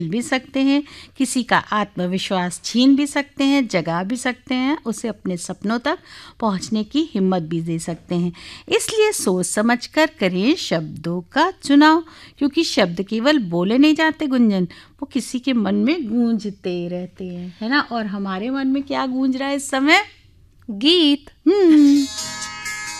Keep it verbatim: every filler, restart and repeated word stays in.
भी सकते हैं, किसी का आत्मविश्वास छीन भी सकते हैं, जगा भी सकते हैं, उसे अपने सपनों तक पहुंचने की हिम्मत भी दे सकते हैं। इसलिए सोच समझकर करें शब्दों का चुनाव, क्योंकि शब्द केवल बोले नहीं जाते गुंजन, वो किसी के मन में गूंजते रहते हैं, है ना। और हमारे मन में क्या गूंज रहा है इस समय? गीत। हम्म